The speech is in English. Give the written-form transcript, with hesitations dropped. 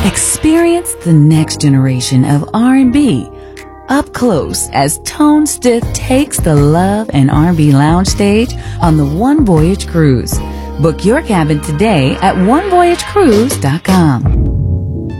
Experience the next generation of R&B up close as Tone Stith takes the Love and R&B Lounge stage on the One Voyage Cruise. Book your cabin today at onevoyagecruise.com.